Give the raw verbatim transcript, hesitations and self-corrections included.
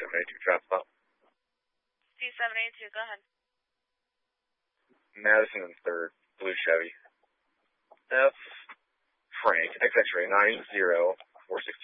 seven eight two trap stop. C seven eight two, go ahead. Madison and third, blue Chevy. F. Frank, X X-ray nine zero four six